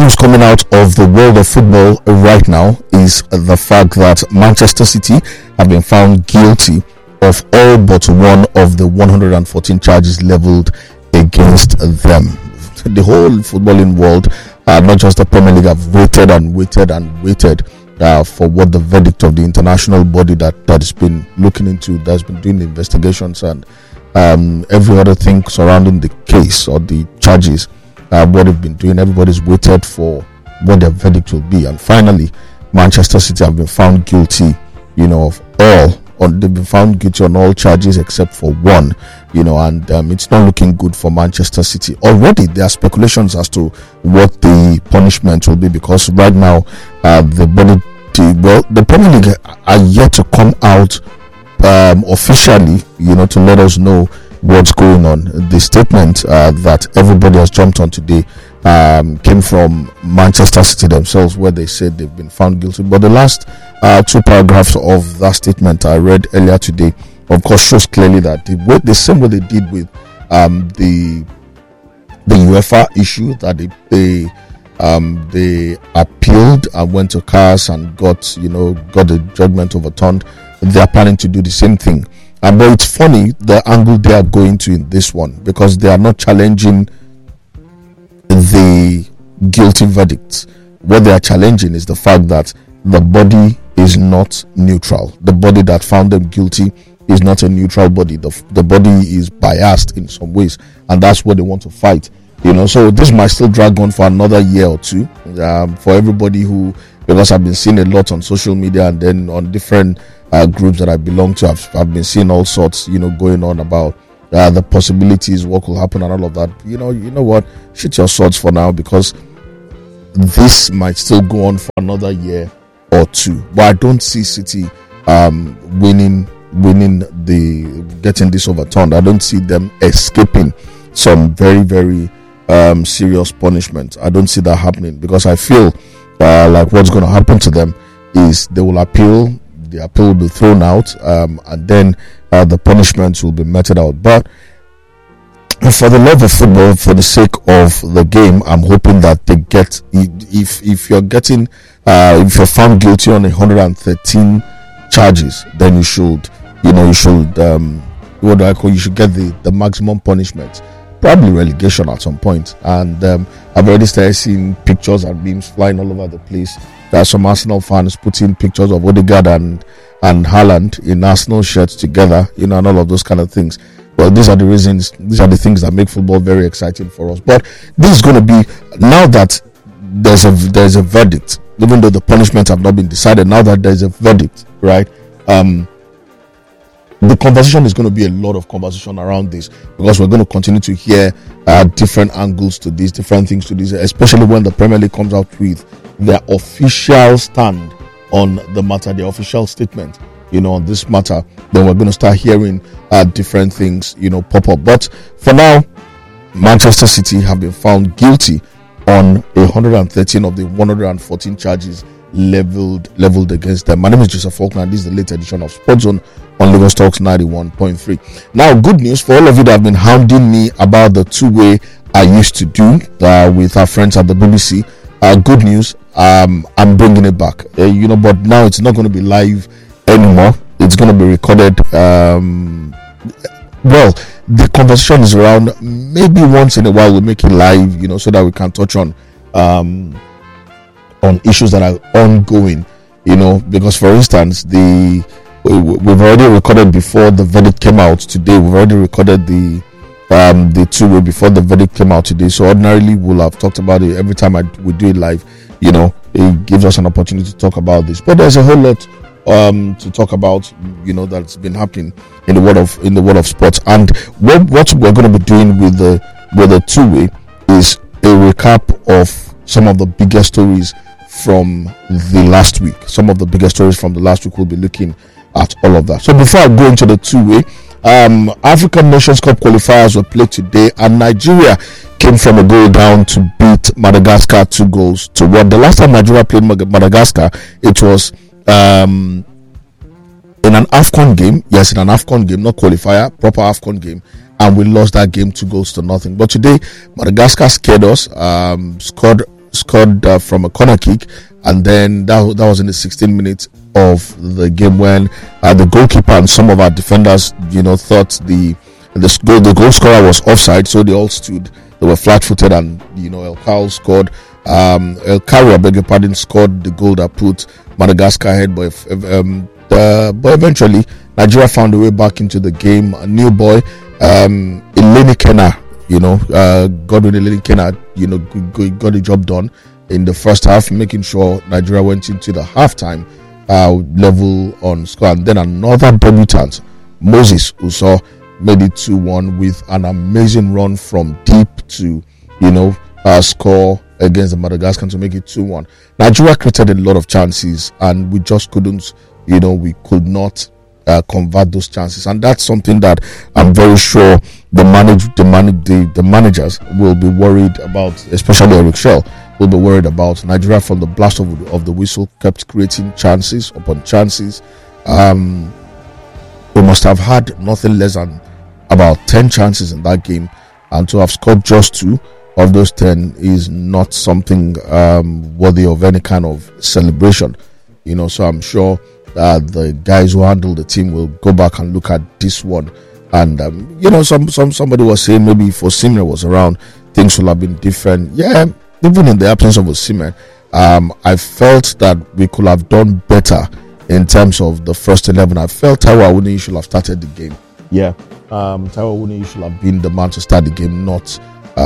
news coming out of the world of football right now is the fact that Manchester City have been found guilty of all but one of the 114 charges leveled against them. The whole footballing world, not just the Premier League, have waited and waited and waited for what the verdict of the international body that has been looking into, that's been doing the investigations and every other thing surrounding the case or the charges, what they've been doing. Everybody's waited for what their verdict will be, and finally Manchester City have been found guilty, of all. They've been found guilty on all charges except for one, and it's not looking good for Manchester City. Already there are speculations as to what the punishment will be, because right now the Premier League are yet to come out officially, to let us know what's going on. The statement that everybody has jumped on today came from Manchester City themselves, where they said they've been found guilty. But the last two paragraphs of that statement I read earlier today, of course, shows clearly that the same way they did with the UEFA issue, that they appealed and went to CAS and got the judgment overturned. They are planning to do the same thing. But it's funny the angle they are going to in this one, because they are not challenging the guilty verdicts. What they are challenging is the fact that the body is not neutral. The body that found them guilty is not a neutral body. The body is biased in some ways, and that's what they want to fight. So this might still drag on for another year or two for everybody who, because I've been seeing a lot on social media and then on different groups that I belong to. I've been seeing all sorts, going on about the possibilities, what will happen and all of that. You know what? Shoot your swords for now, because this might still go on for another year or two. But I don't see City getting this overturned. I don't see them escaping some very, very serious punishment. I don't see that happening, because I feel like what's going to happen to them is they will appeal. The appeal will be thrown out, and then the punishments will be meted out. But for the love of football, for the sake of the game, I'm hoping that they get, if you're found guilty on 113 charges, then you should get the maximum punishment, probably relegation at some point. And I've already started seeing pictures and memes flying all over the place. There are some Arsenal fans putting pictures of Odegaard and Haaland in Arsenal shirts together, and all of those kind of things. Well, these are the reasons, these are the things that make football very exciting for us. But this is going to be, now that there's a verdict, even though the punishments have not been decided, now that there's a verdict, right? The conversation is going to be a lot of conversation around this, because we're going to continue to hear different angles to this, different things to this, especially when the Premier League comes out with their official stand on the matter, their official statement, on this matter. Then we're going to start hearing different things, pop up. But for now, Manchester City have been found guilty on 113 of the 114 charges leveled against them. My name is Joseph Faulkner, and this is the latest edition of Sports Zone on Lagos Talks 91.3. Now, good news for all of you that have been hounding me about the two-way I used to do with our friends at the BBC. Good news, I'm bringing it back. But now it's not going to be live anymore. It's going to be recorded. The conversation is around. Maybe once in a while we'll make it live, so that we can touch on issues that are ongoing. Because for instance, we've already recorded before the verdict came out today. We've already recorded the two-way before the verdict came out today. So ordinarily we'll have talked about it every time we do it live. It gives us an opportunity to talk about this. But there's a whole lot to talk about, that's been happening in the world of sports. And what we're going to be doing with the two-way is a recap of some of the biggest stories from the last week. Some of the biggest stories from the last week, we'll be looking at all of that. So before I go into the two-way, African Nations Cup qualifiers were played today, and Nigeria came from a goal down to beat Madagascar 2-1. The last time Nigeria played Madagascar, it was in an AFCON game. Yes, in an AFCON game, not qualifier, proper AFCON game, and we lost that game 2-0. But today, Madagascar scared us, scored scored from a corner kick, and then that was in the 16th minute of the game when the goalkeeper and some of our defenders, thought the goal scorer was offside, so they all stood. They were flat-footed, and El Kal scored. El Kari, I beg your pardon, scored the goal that put Madagascar ahead, but eventually Nigeria found a way back into the game. A new boy, Eleni Kena, Godwin Eleni Kena, got the job done in the first half, making sure Nigeria went into the halftime level on score. And then another debutant, Moses Uso, made it 2-1 with an amazing run from deep to score against the Madagascar to make it 2-1. Nigeria created a lot of chances, and we just couldn't, we could not convert those chances, and that's something that I'm very sure the managers will be worried about, especially Eric Shell will be worried about. Nigeria, from the blast of the whistle, kept creating chances upon chances. We must have had nothing less than about 10 chances in that game, and to have scored just 2 of those 10 is not something worthy of any kind of celebration. So I'm sure the guys who handle the team will go back and look at this one, and somebody was saying maybe if Osimhen was around, things would have been different. Yeah, even in the absence of Osimhen, I felt that we could have done better in terms of the first 11. I felt Taiwo Awoniyi should have started the game. Yeah, Taiwo Awoniyi should have been the man to start the game, not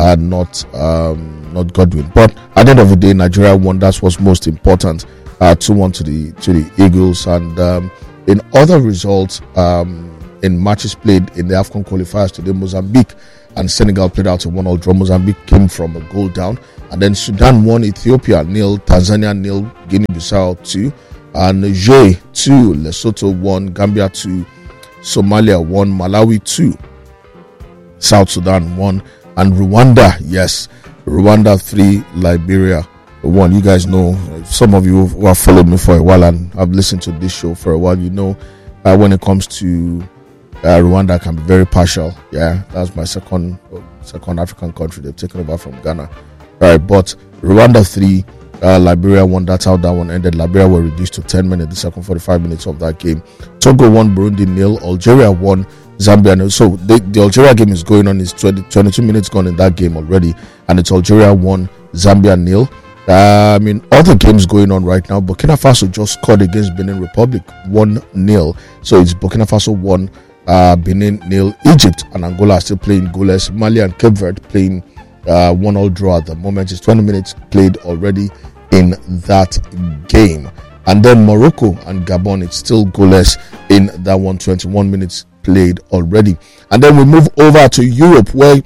Godwin. But at the end of the day, Nigeria won. That's what's most important. 2-1 to the Eagles. And in other results, in matches played in the AFCON qualifiers today, Mozambique and Senegal played out a 1-1 draw. Mozambique came from a goal down, and then Sudan won, Ethiopia 0, Tanzania 0, Guinea-Bissau 2, and Niger 2, Lesotho 1, Gambia 2, Somalia 1, Malawi 2, South Sudan 1, and Rwanda 3, Liberia 1. You guys know, some of you who have followed me for a while and have listened to this show for a while, when it comes to Rwanda, I can be very partial. Yeah, that's my second African country. They've taken over from Ghana. All right, but Rwanda 3, Liberia 1. That's how that one ended. Liberia were reduced to 10 minutes, the second 45 minutes of that game. Togo 1, Burundi 0, Algeria 1, Zambia 0. So the Algeria game is going on. It's 22 minutes gone in that game already, and it's Algeria 1, Zambia 0. Other games going on right now. Burkina Faso just scored against Benin Republic 1-0. So it's Burkina Faso 1, Benin 0. Egypt and Angola are still playing goalless. Mali and Cape Verde playing 1-1 draw at the moment. It's 20 minutes played already in that game. And then Morocco and Gabon, it's still goalless in that one. 21 minutes played already. And then we move over to Europe, where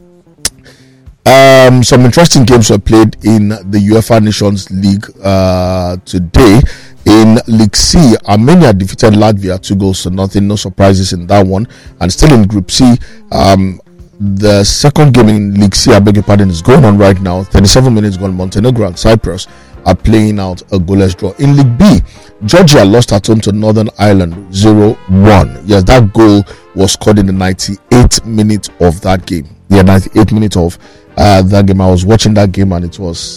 some interesting games were played in the UEFA Nations League today. In League C, Armenia defeated Latvia 2-0. No surprises in that one. And still in Group C, the second game in League C, I beg your pardon, is going on right now. 37 minutes gone. Montenegro and Cyprus are playing out a goalless draw. In League B, Georgia lost at home to Northern Ireland 0-1. Yes, that goal was scored in the 98th minute of that game. Yeah, 98th minute of that game. I was watching that game, and it was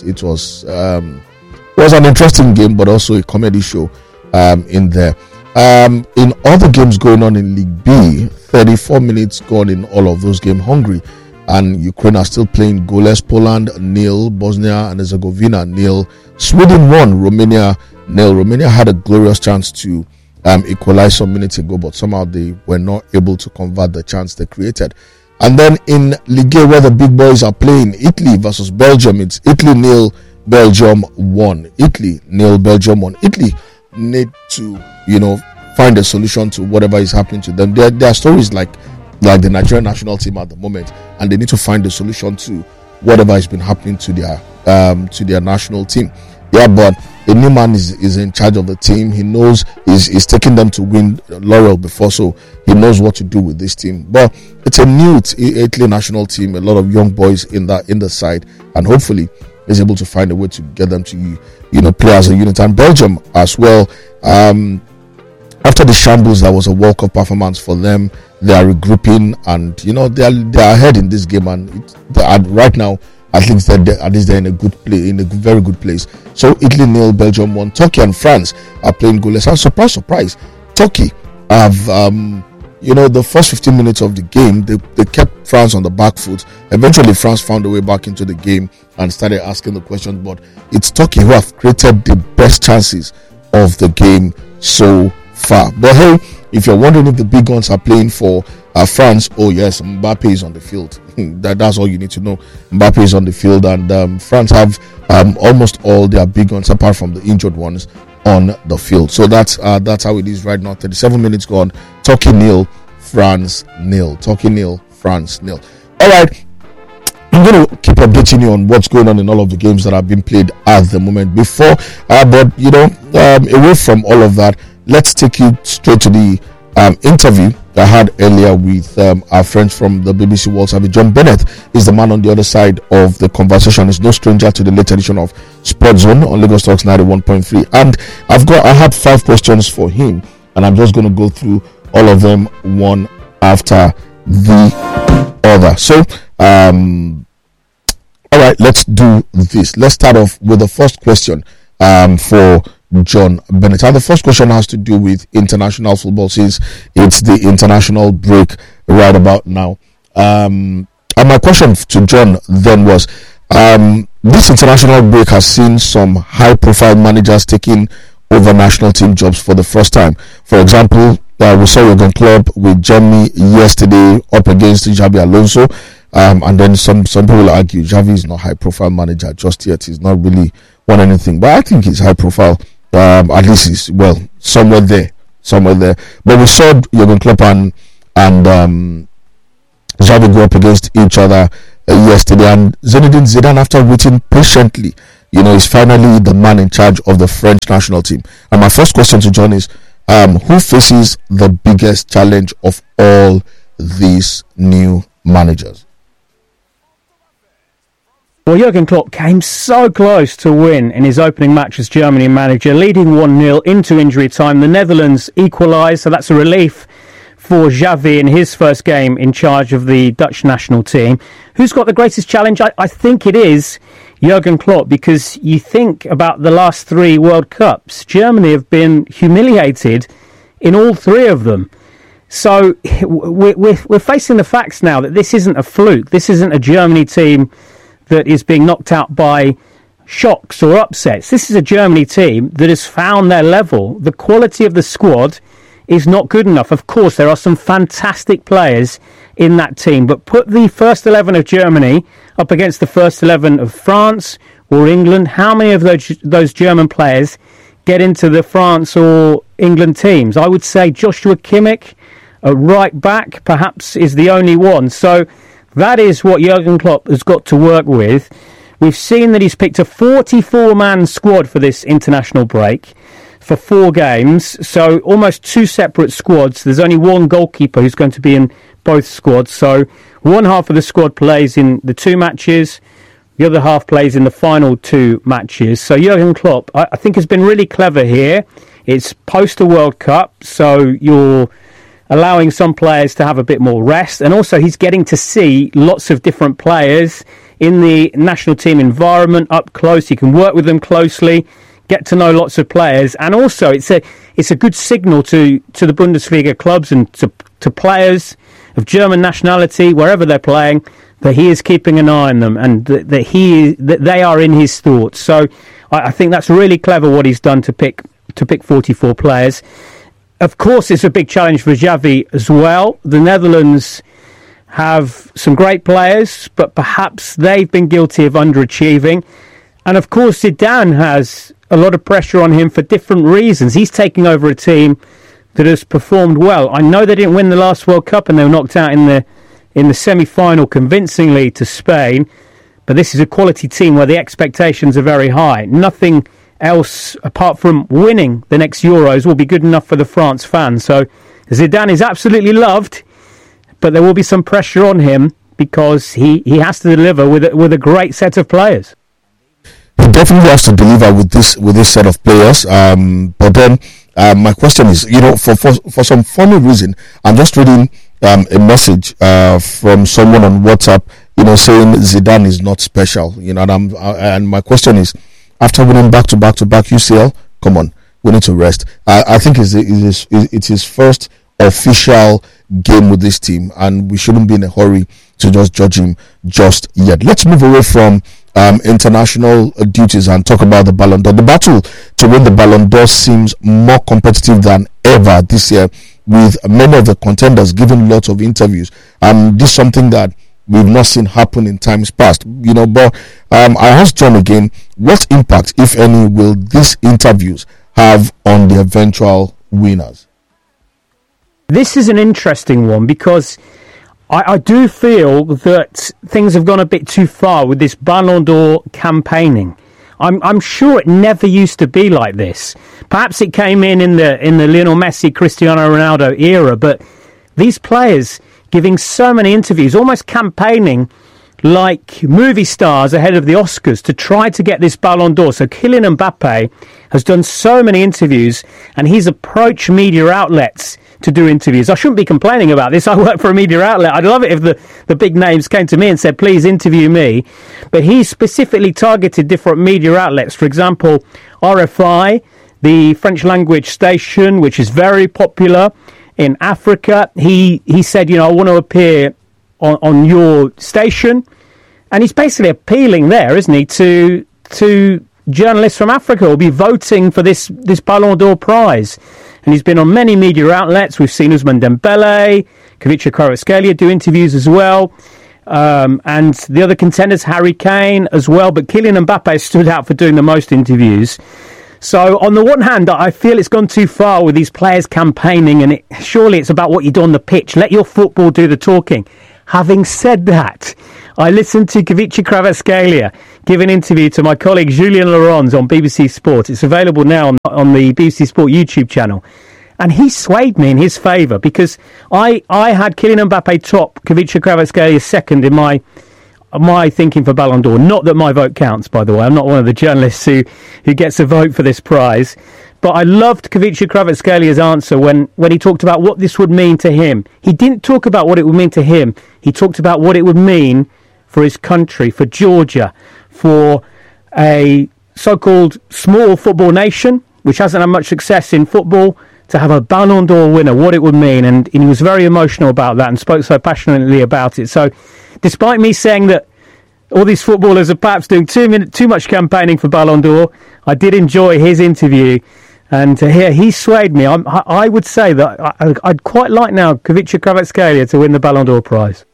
an interesting game, but also a comedy show in there. In other games going on in League B, 34 minutes gone in all of those games. Hungary and Ukraine are still playing goalless. Poland 0, Bosnia and Herzegovina 0, Sweden 1, Romania 0. Romania had a glorious chance to equalize some minutes ago, but somehow they were not able to convert the chance they created. And then in Ligue A, where the big boys are playing, Italy versus Belgium, it's Italy 0, Belgium 1. Italy 0, Belgium 1. Italy need to, find a solution to whatever is happening to them. There are stories like the Nigerian national team at the moment, and they need to find a solution to whatever has been happening to their national team. Yeah, but a new man is in charge of the team. He knows he's taking them to win laurel before, so he knows what to do with this team. But it's a new Italy national team, a lot of young boys in the side, and hopefully is able to find a way to get them to play as a unit. And Belgium as well. After the shambles, that was a World Cup performance for them. They are regrouping, and they are ahead in this game. And right now, at least they're in a good play, in a very good place. So Italy 0, Belgium 1. Turkey and France are playing goalless. And surprise, Turkey have the first 15 minutes of the game, they kept France on the back foot. Eventually France found a way back into the game and started asking the questions, but it's Turkey who have created the best chances of the game so far. But hey, if you're wondering if the big guns are playing for France, oh yes, Mbappe is on the field. That's all you need to know. Mbappe is on the field, and France have almost all their big guns apart from the injured ones on the field. So that's how it is right now. 37 minutes gone. Turkey 0, France 0. Turkey 0, France 0. All right. I'm going to keep updating you on what's going on in all of the games that have been played at the moment before. But away from all of that, let's take you straight to the interview I had earlier with our friends from the BBC World Service. John Bennett is the man on the other side of the conversation. He's no stranger to the late edition of Sports Zone on Lagos Talks 91.3. And I had 5 questions for him, and I'm just going to go through all of them one after the other. So, all right, let's do this. Let's start off with the first question for John Bennett. And the first question has to do with international football, since it's the international break right about now. And my question to John then was, this international break has seen some high-profile managers taking over national team jobs for the first time. For example, we saw Jurgen Klopp with Germany yesterday up against Xabi Alonso. And then some people argue Xavi is not high-profile manager just yet. He's not really won anything. But I think he's high-profile. At least he's, somewhere there. But we saw Jurgen Klopp and Xavi go up against each other yesterday. And Zinedine Zidane, after waiting patiently, is finally the man in charge of the French national team. And my first question to John is, who faces the biggest challenge of all these new managers? Well, Jurgen Klopp came so close to win in his opening match as Germany manager, leading 1-0 into injury time. The Netherlands equalised, so that's a relief for Xavi in his first game in charge of the Dutch national team. Who's got the greatest challenge? I think it is Jurgen Klopp, because you think about the last 3 World Cups. Germany have been humiliated in all 3 of them. So we're facing the facts now that this isn't a fluke. This isn't a Germany team that is being knocked out by shocks or upsets. This is a Germany team that has found their level. The quality of the squad is not good enough. Of course, there are some fantastic players in that team, but put the first 11 of Germany up against the first 11 of France or England. How many of those German players get into the France or England teams? I would say Joshua Kimmich, a right back, perhaps is the only one. So that is what Jurgen Klopp has got to work with. We've seen that he's picked a 44-man squad for this international break for 4 games. So almost 2 separate squads. There's only one goalkeeper who's going to be in both squads. So one half of the squad plays in the 2 matches. The other half plays in the final 2 matches. So Jurgen Klopp, I think, has been really clever here. It's post the World Cup, so you're allowing some players to have a bit more rest, and also he's getting to see lots of different players in the national team environment up close. He can work with them closely, get to know lots of players, and also it's a good signal to the Bundesliga clubs and to players of German nationality wherever they're playing, that he is keeping an eye on them and that they are in his thoughts. So I think that's really clever what he's done to pick 44 players. Of course, it's a big challenge for Xavi as well. The Netherlands have some great players, but perhaps they've been guilty of underachieving. And of course, Zidane has a lot of pressure on him for different reasons. He's taking over a team that has performed well. I know they didn't win the last World Cup and they were knocked out in the semi-final convincingly to Spain, but this is a quality team where the expectations are very high. Nothing else apart from winning the next Euros will be good enough for the France fans. So Zidane is absolutely loved, but there will be some pressure on him because he has to deliver with a great set of players. He definitely has to deliver with this set of players. But then my question is, for some funny reason, I'm just reading a message from someone on WhatsApp saying Zidane is not special. And my question is, after winning back to back UCL, come on, we need to rest. I think it's his first official game with this team, and we shouldn't be in a hurry to just judge him just yet. Let's move away from international duties and talk about the Ballon d'Or. The battle to win the Ballon d'Or seems more competitive than ever this year, with many of the contenders giving lots of interviews. This is something that we've not seen happen in times past, but I asked John again, what impact, if any, will these interviews have on the eventual winners? This is an interesting one, because I do feel that things have gone a bit too far with this Ballon d'Or campaigning. I'm sure it never used to be like this. Perhaps it came in the Lionel Messi, Cristiano Ronaldo era, but these players giving so many interviews, almost campaigning like movie stars ahead of the Oscars to try to get this Ballon d'Or. So Kylian Mbappe has done so many interviews, and he's approached media outlets to do interviews. I shouldn't be complaining about this. I work for a media outlet. I'd love it if the big names came to me and said, please interview me. But he specifically targeted different media outlets. For example, RFI, the French language station, which is very popular in Africa. He said, I want to appear on your station. And he's basically appealing there, isn't he, to journalists from Africa who will be voting for this Ballon d'Or prize. And he's been on many media outlets. We've seen Ousmane Dembele, Kvicha Kvaratskhelia do interviews as well. And the other contenders, Harry Kane as well. But Kylian Mbappe stood out for doing the most interviews. So on the one hand, I feel it's gone too far with these players campaigning, and surely it's about what you do on the pitch. Let your football do the talking. Having said that, I listened to Kvicha Kvaratskhelia give an interview to my colleague Julien Laurens on BBC Sport. It's available now on the BBC Sport YouTube channel. And he swayed me in his favour, because I had Kylian Mbappe top, Kvicha Kvaratskhelia second in my thinking for Ballon d'Or. Not that my vote counts, by the way. I'm not one of the journalists who gets a vote for this prize. But I loved Kvicha Kvaratskelia's answer when he talked about what this would mean to him. He didn't talk about what it would mean to him. He talked about what it would mean for his country, for Georgia, for a so-called small football nation, which hasn't had much success in football, to have a Ballon d'Or winner, what it would mean. And he was very emotional about that and spoke so passionately about it. So despite me saying that all these footballers are perhaps doing too much campaigning for Ballon d'Or, I did enjoy his interview. And here he swayed me. I would say that I'd quite like now Kvicha Kvaratskhelia to win the Ballon d'Or prize.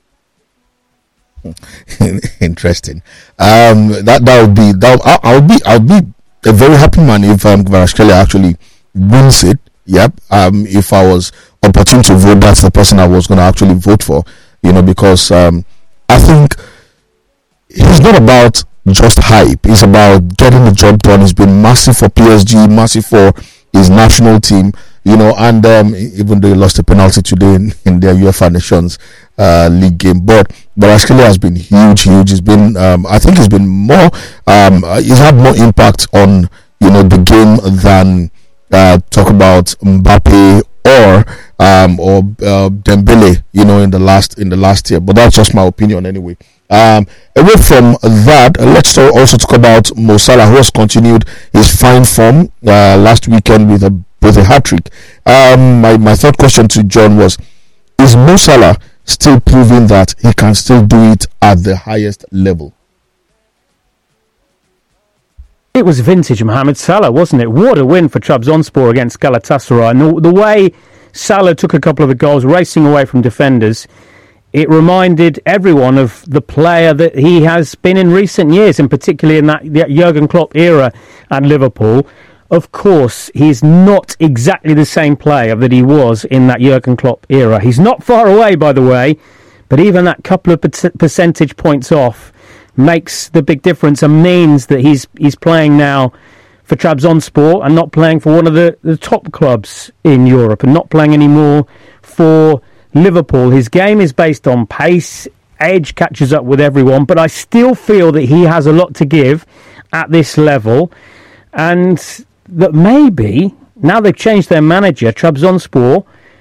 Interesting. I'll be a very happy man if Kvaratskhelia actually wins it. Yep. If I was opportune to vote, that's the person I was going to actually vote for. Because I think it's not about just hype. It's about getting the job done. It's been massive for PSG, massive for his national team, and even though he lost a penalty today in their UEFA Nations League game, but Kvaratskhelia has been huge. He's been, I think, he's been more. He's had more impact on the game than talk about Mbappe or Dembele, in the last year. But that's just my opinion anyway. Away from that, let's also talk about Mo Salah, who has continued his fine form last weekend with a hat-trick. My third question to John was, is Mo Salah still proving that he can still do it at the highest level? It was vintage Mohamed Salah, wasn't it? What a win for Trabzonspor against Galatasaray. And the way Salah took a couple of the goals, racing away from defenders, it reminded everyone of the player that he has been in recent years, and particularly in that Jurgen Klopp era at Liverpool. Of course, he's not exactly the same player that he was in that Jurgen Klopp era. He's not far away, by the way, but even that couple of percentage points off makes the big difference and means that he's playing now for Trabzonspor and not playing for one of the top clubs in Europe, and not playing anymore for Liverpool. His game is based on pace, edge, catches up with everyone, but I still feel that he has a lot to give at this level, and that maybe, now they've changed their manager, Trabzonspor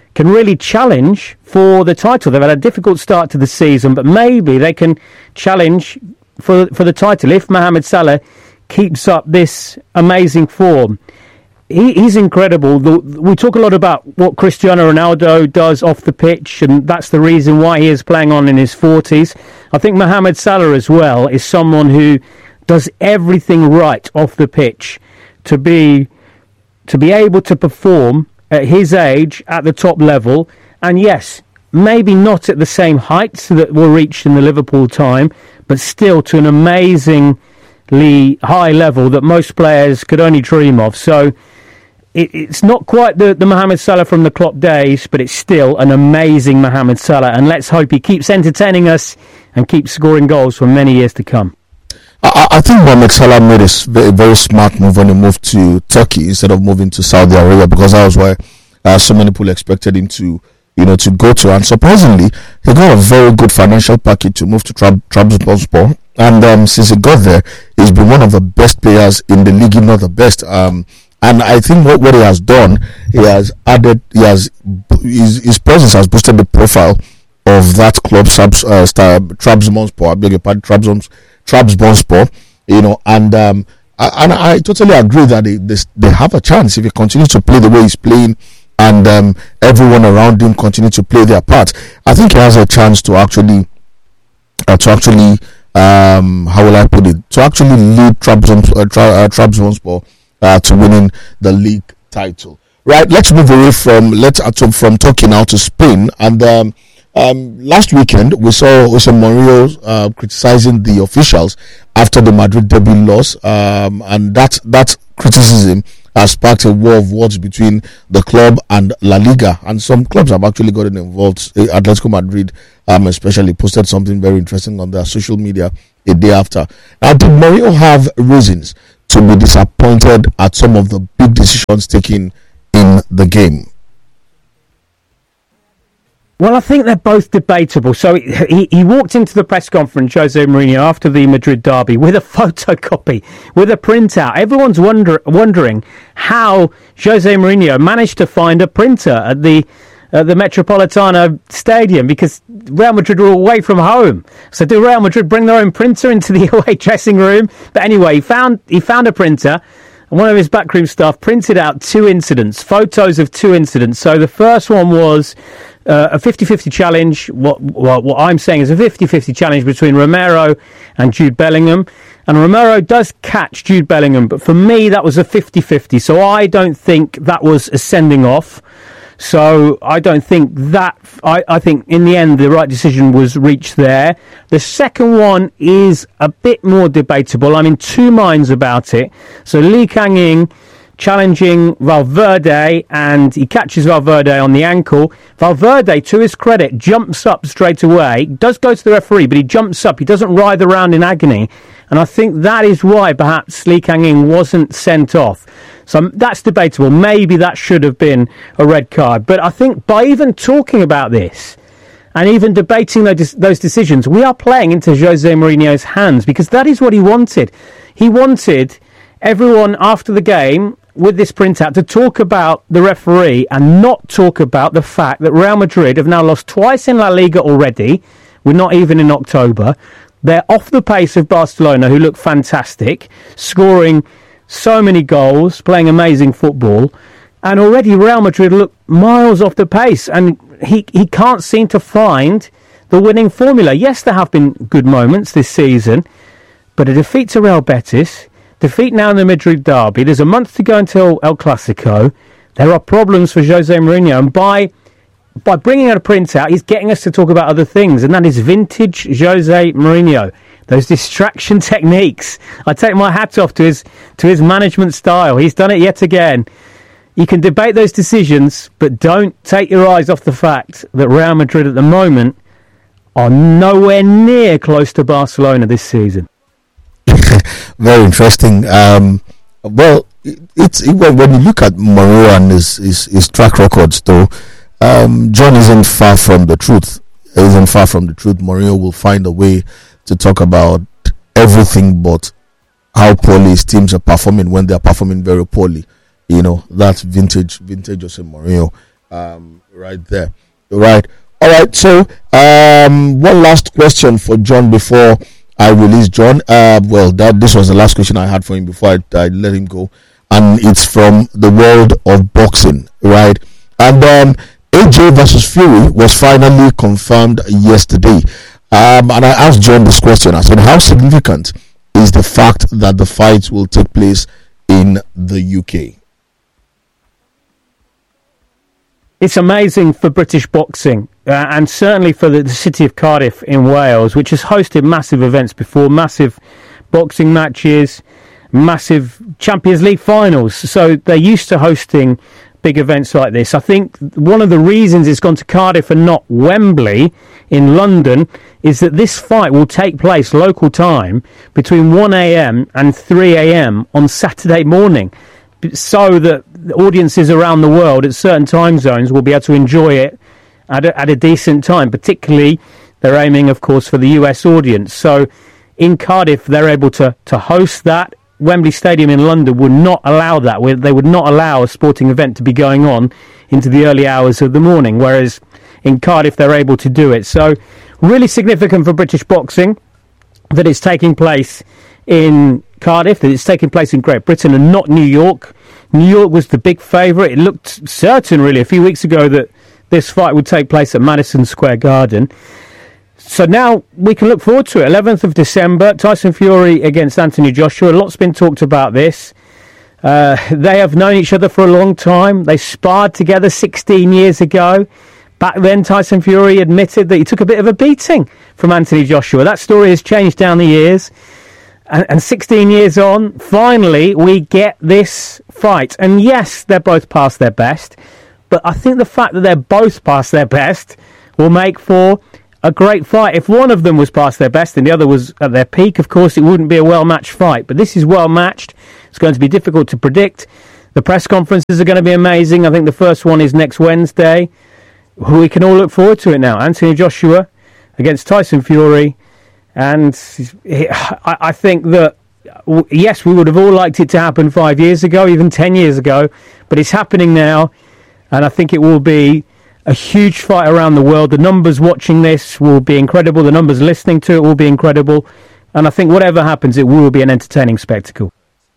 can really challenge for the title. They've had a difficult start to the season, but maybe they can challenge for the title if Mohamed Salah keeps up this amazing form. He's incredible. We talk a lot about what Cristiano Ronaldo does off the pitch, and that's the reason why he is playing on in his 40s. I think Mohamed Salah as well is someone who does everything right off the pitch to be able to perform at his age at the top level. And yes, maybe not at the same heights that were reached in the Liverpool time, but still to an amazingly high level that most players could only dream of. So it's not quite the Mohamed Salah from the Klopp days, but it's still an amazing Mohamed Salah. And let's hope he keeps entertaining us and keeps scoring goals for many years to come. I think Mohamed Salah made a very smart move when he moved to Turkey instead of moving to Saudi Arabia, because that was where so many people expected him to go to. And surprisingly, he got a very good financial package to move to Trabzonspor. And since he got there, he's been one of the best players in the league, if not the best. And I think what he has done, his presence has boosted the profile of that club, Trabzonspor. I beg your pardon, Trabzonspor. And I totally agree that they have a chance if he continues to play the way he's playing, and everyone around him continue to play their part. I think he has a chance to actually how will I put it? To actually lead Trabzonspor to winning the league title. Right, let's move away from Turkey now to Spain. And last weekend we saw Jose Mourinho criticizing the officials after the Madrid derby loss, and that criticism has sparked a war of words between the club and La Liga, and some clubs have actually gotten involved. Atletico Madrid especially posted something very interesting on their social media a day after. Now, did Mourinho have reasons to be disappointed at some of the big decisions taken in the game? Well, I think they're both debatable. So he walked into the press conference, Jose Mourinho, after the Madrid derby with a photocopy, with a printout. Everyone's wondering how Jose Mourinho managed to find a printer at the Metropolitano Stadium, because Real Madrid were away from home. So did Real Madrid bring their own printer into the away dressing room? But anyway, he found a printer. And one of his backroom staff printed out photos of two incidents. So the first one was a 50-50 challenge. What I'm saying is a 50-50 challenge between Romero and Jude Bellingham. And Romero does catch Jude Bellingham, but for me that was a 50-50. So I don't think that was a sending off. So I don't think that. I think in the end the right decision was reached there. The second one is a bit more debatable. I'm in two minds about it. So Lee Kang-in challenging Valverde, and he catches Valverde on the ankle. Valverde, to his credit, jumps up straight away. Does go to the referee, but he jumps up. He doesn't writhe around in agony. And I think that is why perhaps Lee Kang-in wasn't sent off. So that's debatable. Maybe that should have been a red card. But I think by even talking about this and even debating those decisions, we are playing into Jose Mourinho's hands, because that is what he wanted. He wanted everyone after the game with this printout to talk about the referee and not talk about the fact that Real Madrid have now lost twice in La Liga already. We're not even in October. They're off the pace of Barcelona, who look fantastic, scoring so many goals, playing amazing football, and already Real Madrid look miles off the pace, and he can't seem to find the winning formula. Yes, there have been good moments this season, but a defeat to Real Betis, defeat now in the Madrid derby, there's a month to go until El Clasico. There are problems for Jose Mourinho, and by bringing out a printout, he's getting us to talk about other things, and that is vintage Jose Mourinho. Those distraction techniques. I take my hat off to his management style. He's done it yet again. You can debate those decisions, but don't take your eyes off the fact that Real Madrid at the moment are nowhere near close to Barcelona this season. Very interesting. Well, when you look at Mourinho and his track records, though, John isn't far from the truth. Mourinho will find a way to talk about everything but how poorly his teams are performing when they are performing very poorly. That's vintage Jose Mourinho. right there. Right. All right. So, one last question for John before I release John. This was the last question I had for him before I let him go, and it's from the world of boxing, right? And AJ versus Fury was finally confirmed yesterday. And I asked John this question. I said, how significant is the fact that the fight will take place in the UK? It's amazing for British boxing, and certainly for the city of Cardiff in Wales, which has hosted massive events before, massive boxing matches, massive Champions League finals. So they're used to hosting big events like this. I think one of the reasons it's gone to Cardiff and not Wembley in London is that this fight will take place local time between 1 a.m. and 3 a.m. on Saturday morning, so that audiences around the world at certain time zones will be able to enjoy it at a decent time. Particularly, they're aiming, of course, for the US audience. So in Cardiff, they're able to host that. Wembley Stadium in London would not allow that. They would not allow a sporting event to be going on into the early hours of the morning, whereas in Cardiff, they're able to do it. So really significant for British boxing that it's taking place in Cardiff, that it's taking place in Great Britain and not New York. New York was the big favourite. It looked certain, really, a few weeks ago that this fight would take place at Madison Square Garden. So now we can look forward to it. 11th of December, Tyson Fury against Anthony Joshua. A lot's been talked about this. They have known each other for a long time. They sparred together 16 years ago. Back then, Tyson Fury admitted that he took a bit of a beating from Anthony Joshua. That story has changed down the years. And 16 years on, finally, we get this fight. And yes, they're both past their best. But I think the fact that they're both past their best will make for a great fight. If one of them was past their best and the other was at their peak, of course, it wouldn't be a well-matched fight. But this is well-matched. It's going to be difficult to predict. The press conferences are going to be amazing. I think the first one is next Wednesday. We can all look forward to it now. Anthony Joshua against Tyson Fury. And I think that, yes, we would have all liked it to happen 5 years ago, even 10 years ago. But it's happening now. And I think it will be a huge fight around the world. The numbers watching this will be incredible. The numbers listening to it will be incredible. And I think whatever happens, it will be an entertaining spectacle.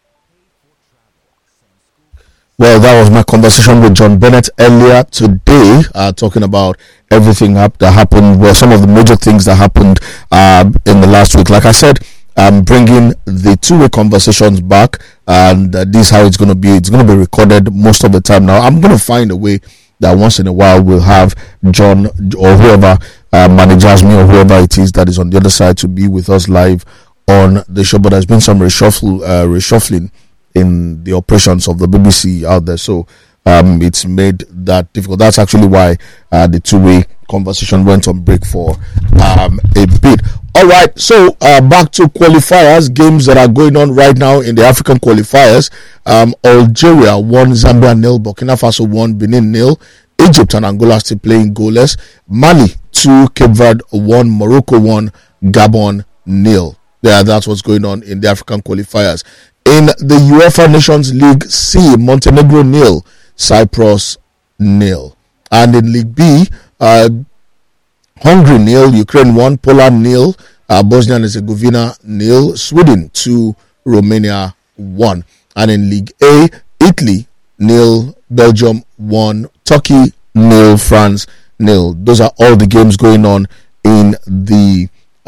Well, that was my conversation with John Bennett earlier today, talking about everything that happened, well, some of the major things that happened in the last week. Like I said, bringing the two-way conversations back, and this is how it's going to be. It's going to be recorded most of the time now. I'm going to find a way that once in a while we'll have John or whoever manages me or whoever it is that is on the other side to be with us live on the show. But there's been some reshuffling in the operations of the BBC out there, so it's made that difficult. That's actually why the two-way conversation went on break for a bit. All right, so back to qualifiers, games that are going on right now in the African qualifiers. Algeria won, Zambia 0, Burkina Faso 1, Benin 0, Egypt and Angola still playing goalless, Mali 2, Cape Verde 1, Morocco 1, Gabon 0. Yeah, that's what's going on in the African qualifiers. In the UEFA Nations League C, Montenegro 0, Cyprus 0. And in League B, Hungary 0, Ukraine 1, Poland 0, Bosnia and Herzegovina 0, Sweden 2, Romania 1. And in League A, Italy 0, Belgium 1, Turkey 0, France 0. Those are all the games going on in the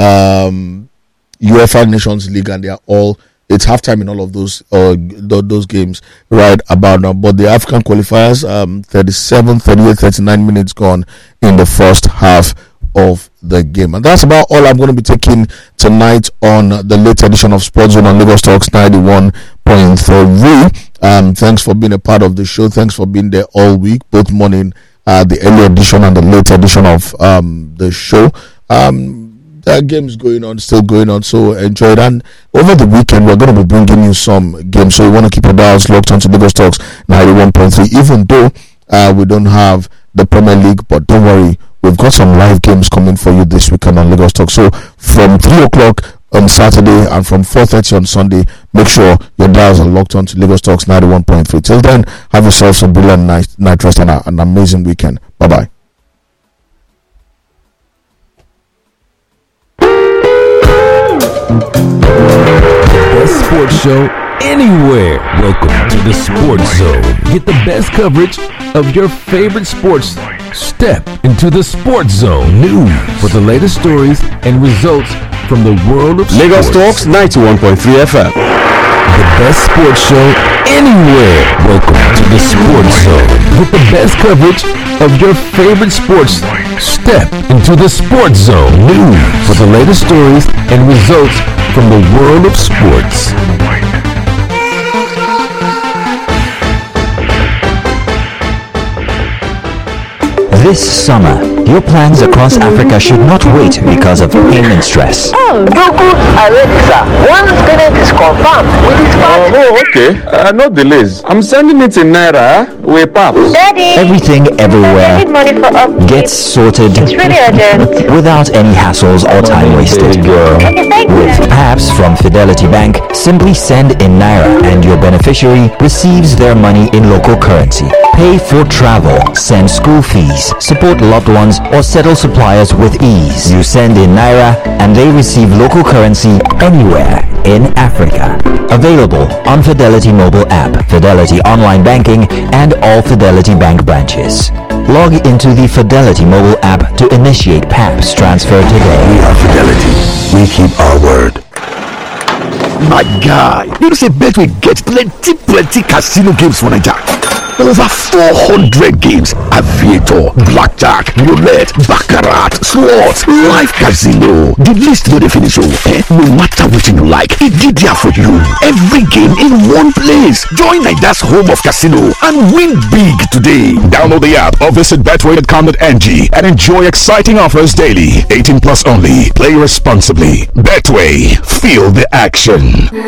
UEFA Nations League, and they are all, it's halftime in all of those games right about now. But the African qualifiers, 37, 38, 39 minutes gone in the first half of the game. And that's about all I'm going to be taking tonight on the late edition of Sports Zone on Lagos Talks 91.3. Thanks for being a part of the show. Thanks for being there all week, both morning, the early edition and the late edition of the show. There are games going on, still going on, so enjoy it. And over the weekend, we're going to be bringing you some games, so you want to keep your dials locked onto Lagos Talks 91.3, even though we don't have the Premier League, but don't worry, we've got some live games coming for you this weekend on Lagos Talk. So from 3 o'clock on Saturday and from 4:30 on Sunday. Make sure your dials are locked on to Lagos Talks 91.3. Till then, have yourself some brilliant night rest and an amazing weekend. Bye-bye. Best sports show anywhere. Welcome to the Sports Zone. Get the best coverage of your favorite sports. Step into the Sports Zone. News for the latest stories and results from the world of Lagos sports. Talks 91.3 FM. The best sports show anywhere. Welcome to the Sports Zone. Get the best coverage of your favorite sports. Step into the Sports Zone. News for the latest stories and results from the world of sports. This summer, your plans across Africa should not wait because of payment stress. Oh, Google Alexa, once payment is confirmed with its party. Okay. No delays. I'm sending it in Naira with Paps. Daddy, Everything I everywhere need money for upkeep. gets sorted It's really urgent. without any hassles or time wasted. Okay, thank With you. PAPS from Fidelity Bank, simply send in Naira and your beneficiary receives their money in local currency. Pay for travel, send school fees, support loved ones, or settle suppliers with ease. You send in Naira and they receive local currency anywhere in Africa. Available on Fidelity mobile app, Fidelity online banking, and all Fidelity Bank branches. Log into the Fidelity mobile app to initiate PAPS transfer today. We are Fidelity. We keep our word. My guy, you know say Betway get plenty casino games for Naija. Over 400 games: aviator, blackjack, roulette, baccarat, slots, live casino. The list no dey finish. No matter what you like, it dey there for you. Every game in one place. Join Naija's home of casino and win big today. Download the app or visit betway.com.ng and enjoy exciting offers daily. 18 plus only. Play responsibly. Betway. Feel the action.